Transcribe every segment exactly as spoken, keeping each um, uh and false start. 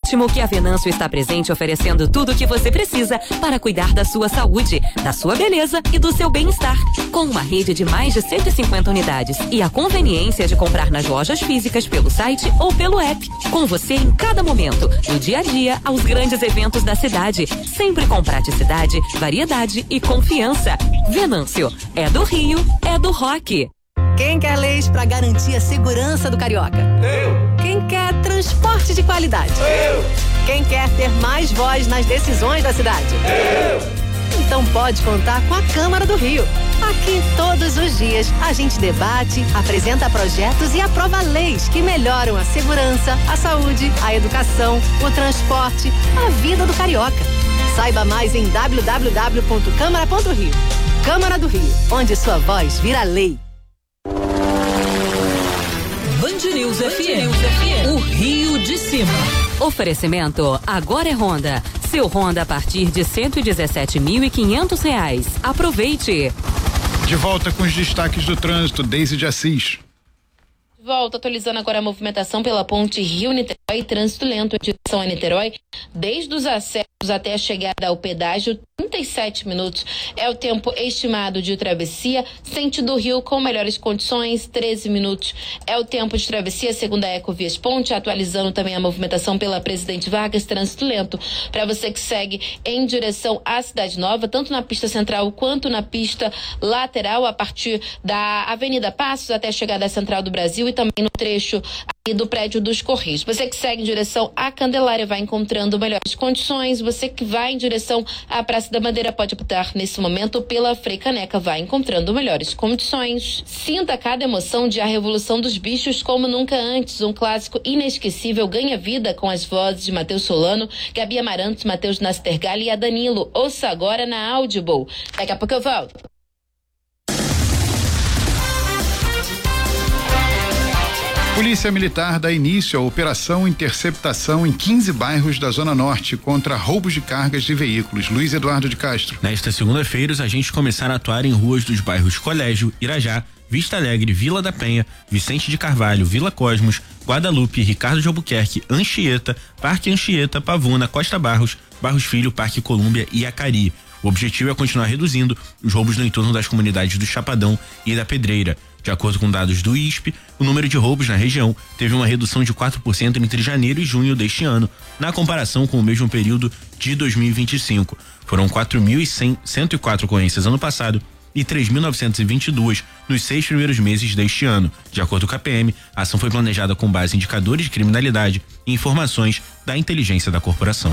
ótimo que a Venâncio está presente oferecendo tudo o que você precisa para cuidar da sua saúde, da sua beleza e do seu bem-estar. Com uma rede de mais de cento e cinquenta unidades e a conveniência de comprar nas lojas físicas pelo site ou pelo app. Com você em cada momento, do dia a dia aos grandes eventos da cidade, sempre com praticidade, variedade e confiança. Venâncio, é do Rio, é do rock. Quem quer leis para garantir a segurança do carioca? Eu. Quem quer transporte de qualidade? Eu. Quem quer ter mais voz nas decisões da cidade? Eu. Então pode contar com a Câmara do Rio. Aqui, todos os dias, a gente debate, apresenta projetos e aprova leis que melhoram a segurança, a saúde, a educação, o transporte, a vida do carioca. Saiba mais em w w w ponto câmara ponto rio. Câmara do Rio, onde sua voz vira lei. Band News F M, o Rio de Cima. Oferecimento, agora é Honda. Seu Honda a partir de cento e dezessete mil e quinhentos reais. Aproveite. De volta com os destaques do trânsito, Deise de Assis. Volta, atualizando agora a movimentação pela ponte Rio-Niterói, trânsito lento em direção a Niterói, desde os acessos até a chegada ao pedágio, trinta e sete minutos é o tempo estimado de travessia, sentido Rio com melhores condições, treze minutos é o tempo de travessia, segundo a Ecovias Ponte, atualizando também a movimentação pela Presidente Vargas, trânsito lento, para você que segue em direção à Cidade Nova, tanto na pista central quanto na pista lateral, a partir da Avenida Passos até a chegada à Central do Brasil e também no trecho aí do prédio dos Correios. Você que segue em direção à Candelária vai encontrando melhores condições, você que vai em direção à Praça da Bandeira pode optar nesse momento pela Frei Caneca, vai encontrando melhores condições. Sinta cada emoção de A Revolução dos Bichos como nunca antes, um clássico inesquecível ganha vida com as vozes de Matheus Solano, Gabi Amarantos, Matheus Nastergalli e a Danilo. Ouça agora na Audible. Daqui a pouco eu volto. Polícia Militar dá início à operação interceptação em quinze bairros da Zona Norte contra roubos de cargas de veículos. Luiz Eduardo de Castro. Nesta segunda-feira, os agentes começaram a atuar em ruas dos bairros Colégio, Irajá, Vista Alegre, Vila da Penha, Vicente de Carvalho, Vila Cosmos, Guadalupe, Ricardo de Albuquerque, Anchieta, Parque Anchieta, Pavuna, Costa Barros, Barros Filho, Parque Colômbia e Acari. O objetivo é continuar reduzindo os roubos no entorno das comunidades do Chapadão e da Pedreira. De acordo com dados do I S P, o número de roubos na região teve uma redução de quatro por cento entre janeiro e junho deste ano, na comparação com o mesmo período de dois mil e vinte e cinco. Foram quatro mil cento e quatro ocorrências ano passado e três mil novecentos e vinte e dois nos seis primeiros meses deste ano. De acordo com a P M, a ação foi planejada com base em indicadores de criminalidade e informações da inteligência da corporação.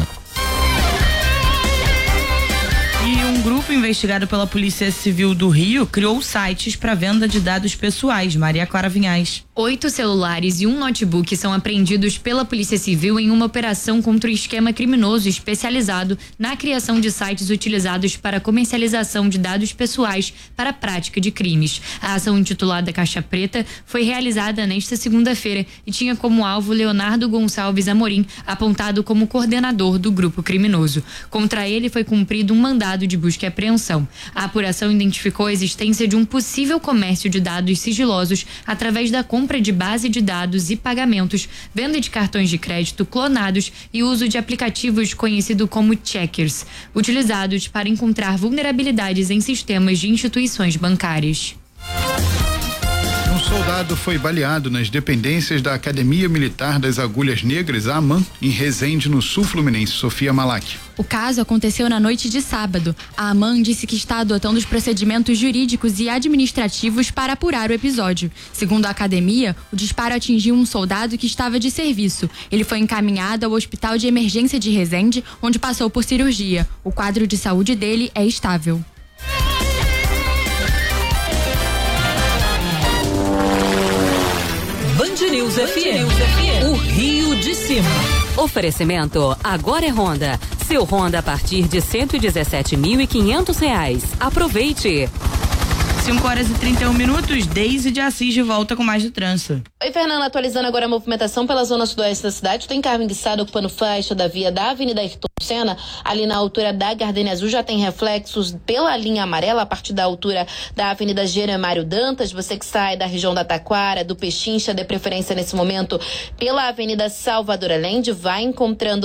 E um grupo investigado pela Polícia Civil do Rio criou sites para venda de dados pessoais. Maria Clara Vinhais. Oito celulares e um notebook são apreendidos pela Polícia Civil em uma operação contra o esquema criminoso especializado na criação de sites utilizados para comercialização de dados pessoais para a prática de crimes. A ação intitulada Caixa Preta foi realizada nesta segunda-feira e tinha como alvo Leonardo Gonçalves Amorim, apontado como coordenador do grupo criminoso. Contra ele foi cumprido um mandado de busca e apreensão. A apuração identificou a existência de um possível comércio de dados sigilosos através da compra de base de dados e pagamentos, venda de cartões de crédito clonados e uso de aplicativos conhecido como checkers, utilizados para encontrar vulnerabilidades em sistemas de instituições bancárias. Um soldado foi baleado nas dependências da Academia Militar das Agulhas Negras, a AMAN, em Resende, no sul fluminense. Sofia Malak. O caso aconteceu na noite de sábado. A AMAN disse que está adotando os procedimentos jurídicos e administrativos para apurar o episódio. Segundo a academia, o disparo atingiu um soldado que estava de serviço. Ele foi encaminhado ao Hospital de Emergência de Resende, onde passou por cirurgia. O quadro de saúde dele é estável. Band News F M, o Rio de Cima. Oferecimento, agora é Honda. Seu Honda a partir de cento e dezessete mil e quinhentos reais. Aproveite. cinco horas e trinta e um minutos, Deise de Assis de volta com mais do trânsito. Oi, Fernanda, atualizando agora a movimentação pela zona sudoeste da cidade. Tem carro enguiçado ocupando faixa da via da Avenida Ayrton Senna, ali na altura da Gardenia Azul, já tem reflexos pela linha amarela, a partir da altura da Avenida Jeremário Dantas. Você que sai da região da Taquara, do Pechincha, de preferência nesse momento pela Avenida Salvador Allende, vai encontrando